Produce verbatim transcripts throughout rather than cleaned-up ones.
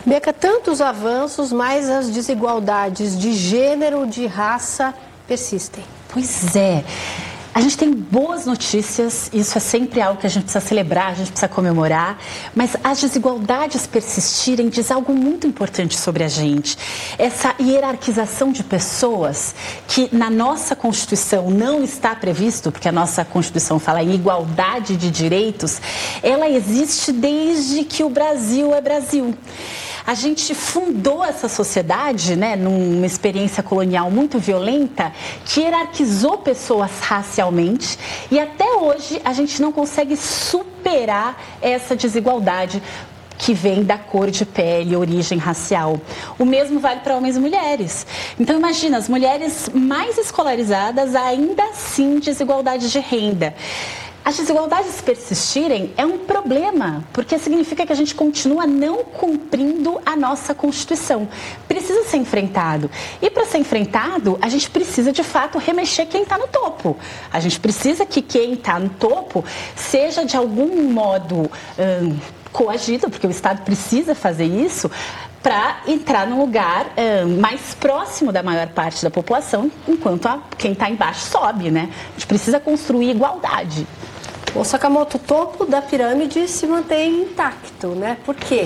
Beca, tantos avanços, mas as desigualdades de gênero, de raça persistem. Pois é. A gente tem boas notícias, isso é sempre algo que a gente precisa celebrar, a gente precisa comemorar, mas as desigualdades persistirem diz algo muito importante sobre a gente. Essa hierarquização de pessoas que na nossa Constituição não está previsto, porque a nossa Constituição fala em igualdade de direitos, ela existe desde que o Brasil é Brasil. A gente fundou essa sociedade, né, numa experiência colonial muito violenta, que hierarquizou pessoas racialmente e até hoje a gente não consegue superar essa desigualdade que vem da cor de pele, origem racial. O mesmo vale para homens e mulheres. Então imagina, as mulheres mais escolarizadas ainda assim desigualdade de renda. As desigualdades persistirem é um problema, porque significa que a gente continua não cumprindo a nossa Constituição. Precisa ser enfrentado. E para ser enfrentado, a gente precisa, de fato, remexer quem está no topo. A gente precisa que quem está no topo seja, de algum modo, hum, coagido, porque o Estado precisa fazer isso, para entrar num lugar hum, mais próximo da maior parte da população, enquanto a, quem está embaixo sobe, né? A gente precisa construir igualdade. O Sakamoto, o topo da pirâmide se mantém intacto, né? Por quê?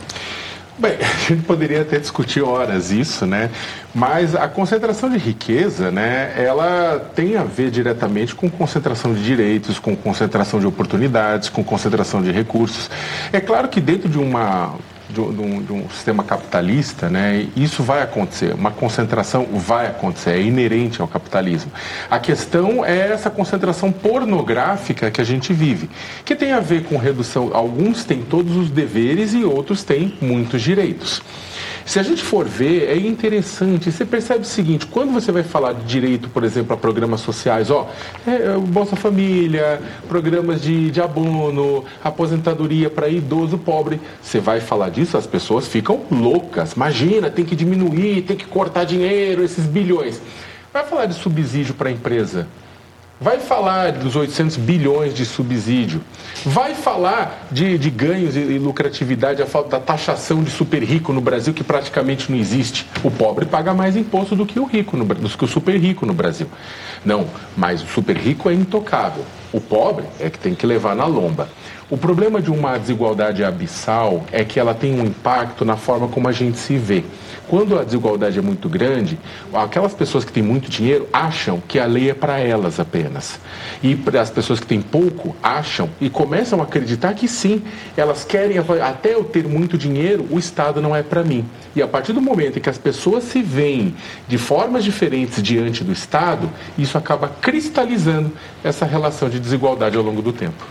Bem, a gente poderia até discutir horas isso, né? Mas a concentração de riqueza, né, ela tem a ver diretamente com concentração de direitos, com concentração de oportunidades, com concentração de recursos. É claro que dentro de uma... De um, de um sistema capitalista, né, isso vai acontecer, uma concentração vai acontecer, é inerente ao capitalismo. A questão é essa concentração pornográfica que a gente vive, que tem a ver com redução, alguns têm todos os deveres e outros têm muitos direitos. Se a gente for ver, é interessante, você percebe o seguinte, quando você vai falar de direito, por exemplo, a programas sociais, ó, é, Bolsa Família, programas de, de abono, aposentadoria para idoso pobre, você vai falar disso, as pessoas ficam loucas, imagina, tem que diminuir, tem que cortar dinheiro, esses bilhões. Vai falar de subsídio para a empresa. Vai falar dos oitocentos bilhões de subsídio. Vai falar de, de ganhos e, e lucratividade, a falta da taxação de super rico no Brasil, que praticamente não existe. O pobre paga mais imposto do que o rico, no, do que o super rico no Brasil. Não, mas o super rico é intocável. O pobre é que tem que levar na lomba. O problema de uma desigualdade abissal é que ela tem um impacto na forma como a gente se vê. Quando a desigualdade é muito grande, aquelas pessoas que têm muito dinheiro acham que a lei é para elas apenas. E as pessoas que têm pouco acham e começam a acreditar que sim, elas querem, até eu ter muito dinheiro, o Estado não é para mim. E a partir do momento em que as pessoas se veem de formas diferentes diante do Estado, isso acaba cristalizando essa relação de desigualdade ao longo do tempo.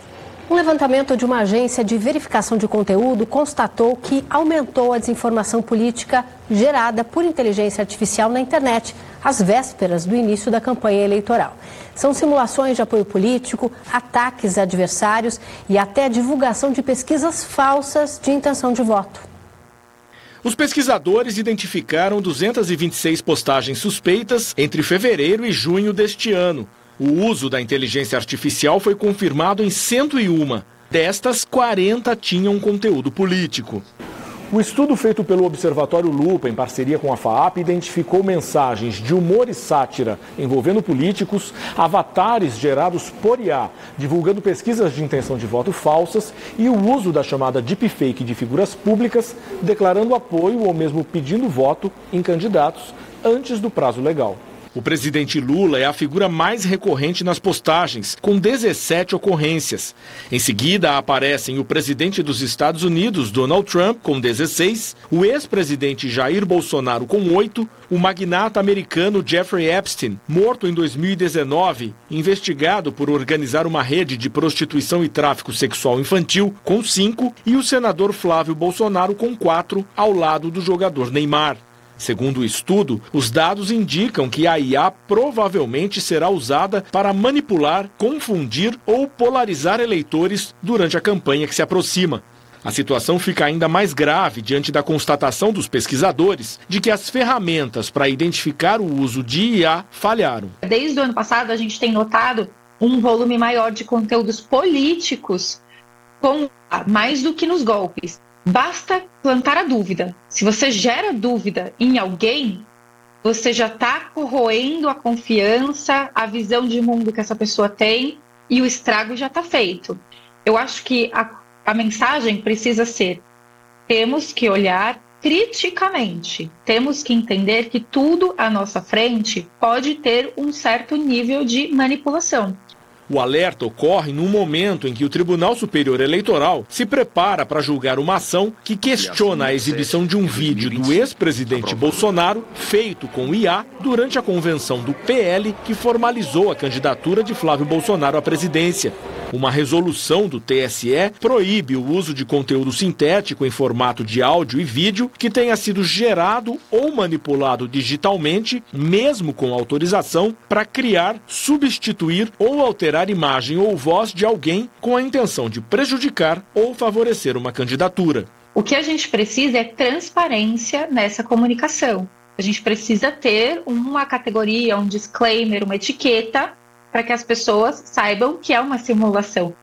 Um levantamento de uma agência de verificação de conteúdo constatou que aumentou a desinformação política gerada por inteligência artificial na internet, às vésperas do início da campanha eleitoral. São simulações de apoio político, ataques a adversários e até divulgação de pesquisas falsas de intenção de voto. Os pesquisadores identificaram duzentas e vinte e seis postagens suspeitas entre fevereiro e junho deste ano. O uso da inteligência artificial foi confirmado em cento e uma. Destas, quarenta tinham conteúdo político. O estudo feito pelo Observatório Lupa, em parceria com a FAAP, identificou mensagens de humor e sátira envolvendo políticos, avatares gerados por I A, divulgando pesquisas de intenção de voto falsas e o uso da chamada deepfake de figuras públicas, declarando apoio ou mesmo pedindo voto em candidatos antes do prazo legal. O presidente Lula é a figura mais recorrente nas postagens, com dezessete ocorrências. Em seguida, aparecem o presidente dos Estados Unidos, Donald Trump, com dezesseis, o ex-presidente Jair Bolsonaro, com oito, o magnata americano Jeffrey Epstein, morto em dois mil e dezenove, investigado por organizar uma rede de prostituição e tráfico sexual infantil, com cinco, e o senador Flávio Bolsonaro, com quatro, ao lado do jogador Neymar. Segundo o estudo, os dados indicam que a I A provavelmente será usada para manipular, confundir ou polarizar eleitores durante a campanha que se aproxima. A situação fica ainda mais grave diante da constatação dos pesquisadores de que as ferramentas para identificar o uso de I A falharam. Desde o ano passado, a gente tem notado um volume maior de conteúdos políticos, com mais do que nos golpes. basta plantar a dúvida. Se você gera dúvida em alguém, você já está corroendo a confiança, a visão de mundo que essa pessoa tem e o estrago já está feito. Eu acho que a, a mensagem precisa ser: temos que olhar criticamente, temos que entender que tudo à nossa frente pode ter um certo nível de manipulação. O alerta ocorre num momento em que o Tribunal Superior Eleitoral se prepara para julgar uma ação que questiona a exibição de um vídeo do ex-presidente Bolsonaro feito com I A durante a convenção do P L que formalizou a candidatura de Flávio Bolsonaro à presidência. Uma resolução do T S E proíbe o uso de conteúdo sintético em formato de áudio e vídeo que tenha sido gerado ou manipulado digitalmente, mesmo com autorização, para criar, substituir ou alterar imagem ou voz de alguém com a intenção de prejudicar ou favorecer uma candidatura. O que a gente precisa é transparência nessa comunicação. A gente precisa ter uma categoria, um disclaimer, uma etiqueta, para que as pessoas saibam que é uma simulação.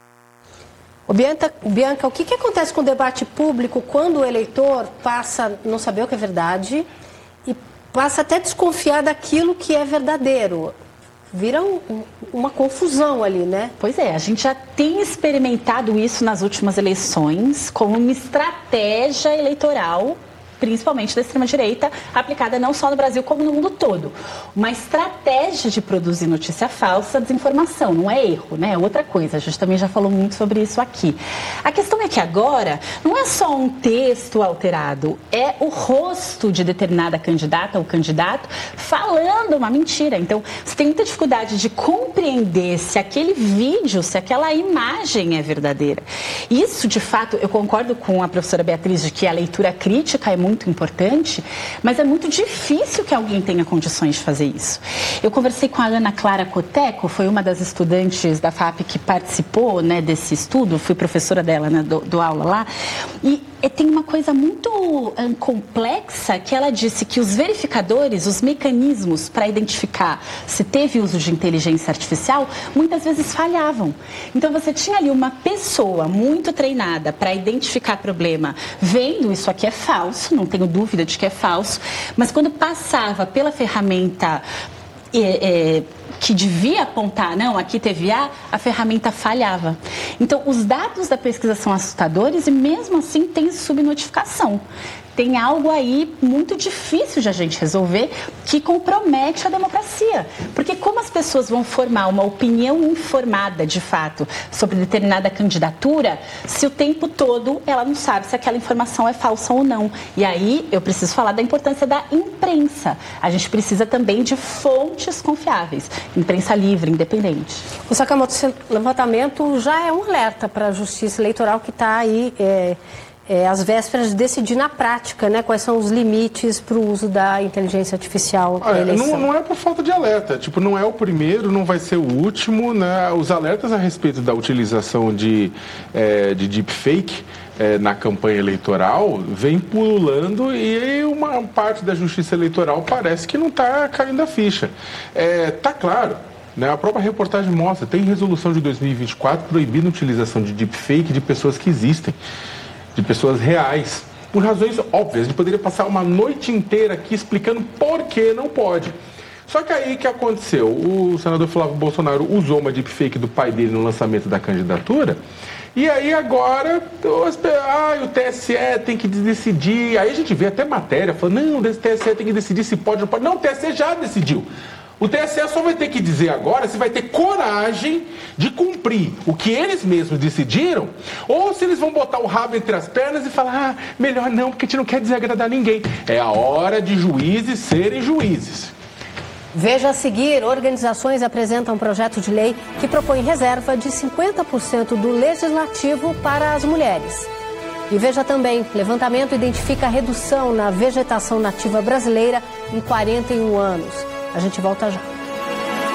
Ô, Bianca, Bianca, o que, que acontece com o debate público quando o eleitor passa a não saber o que é verdade e passa até a desconfiar daquilo que é verdadeiro? Vira um, uma confusão ali, né? Pois é, a gente já tem experimentado isso nas últimas eleições como uma estratégia eleitoral, principalmente da extrema-direita, aplicada não só no Brasil como no mundo todo. Uma estratégia de produzir notícia falsa, desinformação, não é erro, né? É outra coisa, a gente também já falou muito sobre isso aqui. A questão é que agora não é só um texto alterado, é o rosto de determinada candidata ou candidato falando uma mentira. Então, você tem muita dificuldade de compreender se aquele vídeo, se aquela imagem é verdadeira. Isso, de fato, eu concordo com a professora Beatriz de que a leitura crítica é muito muito importante, mas é muito difícil que alguém tenha condições de fazer isso. Eu conversei com a Ana Clara Coteco, foi uma das estudantes da F A P que participou, né, desse estudo, fui professora dela, né, do, do aula lá, e, e tem uma coisa muito um, complexa, que ela disse que os verificadores, os mecanismos para identificar se teve uso de inteligência artificial, muitas vezes falhavam. Então você tinha ali uma pessoa muito treinada para identificar problema, vendo isso aqui é falso, não tenho dúvida de que é falso, mas quando passava pela ferramenta é, é, que devia apontar, não, aqui teve A, a ferramenta falhava. Então, os dados da pesquisa são assustadores e mesmo assim tem subnotificação. Tem algo aí muito difícil de a gente resolver que compromete a democracia. Porque como as pessoas vão formar uma opinião informada, de fato, sobre determinada candidatura, se o tempo todo ela não sabe se aquela informação é falsa ou não. E aí eu preciso falar da importância da imprensa. A gente precisa também de fontes confiáveis. Imprensa livre, independente. O Sakamoto, esse levantamento já é um alerta para a Justiça Eleitoral que está aí... É... É, às vésperas de decidir na prática, né, quais são os limites para o uso da inteligência artificial na eleição. Não, não é por falta de alerta, tipo, não é o primeiro, não vai ser o último, né? Os alertas a respeito da utilização de, é, de deepfake é, na campanha eleitoral vem pululando e uma parte da Justiça Eleitoral parece que não está caindo a ficha. É, tá claro. A própria reportagem mostra, tem resolução de dois mil e vinte e quatro proibindo a utilização de deepfake de pessoas que existem, de pessoas reais, por razões óbvias. A gente poderia passar uma noite inteira aqui explicando por que não pode. Só que aí o que aconteceu? O senador Flávio Bolsonaro usou uma deepfake do pai dele no lançamento da candidatura, e aí agora ah, o T S E tem que decidir. Aí a gente vê até matéria falando, não, o T S E tem que decidir se pode ou não pode. Não, o T S E já decidiu. O T S E só vai ter que dizer agora se vai ter coragem de cumprir o que eles mesmos decidiram, ou se eles vão botar o rabo entre as pernas e falar, ah, melhor não, porque a gente não quer desagradar ninguém. É a hora de juízes serem juízes. Veja a seguir, organizações apresentam um projeto de lei que propõe reserva de cinquenta por cento do legislativo para as mulheres. E veja também, levantamento identifica a redução na vegetação nativa brasileira em quarenta e um anos. A gente volta já.